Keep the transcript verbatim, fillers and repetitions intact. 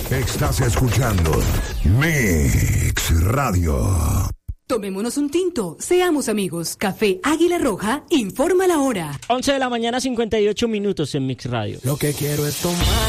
Estás escuchando Mix Radio. Tomémonos un tinto, seamos amigos. Café Águila Roja informa la hora. once de la mañana, cincuenta y ocho minutos en Mix Radio. Lo que quiero es tomar